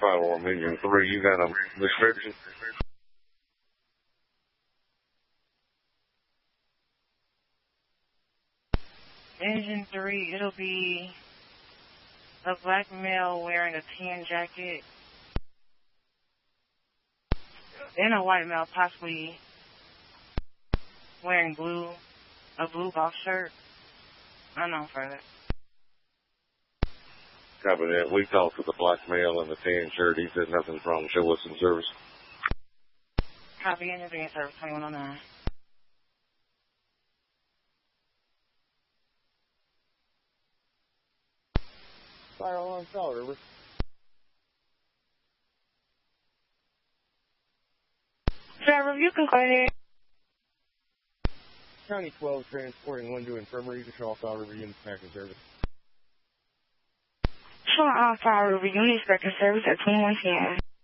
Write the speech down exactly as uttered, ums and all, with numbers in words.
fire alarm engine three. You got a description? Engine three, it'll be a black male wearing a tan jacket and a white male possibly wearing blue, a blue golf shirt. I know further. Copy that. We talked to the black male in the tan shirt. He said nothing's wrong. Show us some service. Copy in advance, service twenty-one oh nine. Fire alarm call, River. Trevor, you can go ahead. County twelve transporting one to infirmary. Control Fire River Unit Packing Service. Sure, all Fire River Unit Packing Service at twenty-one ten.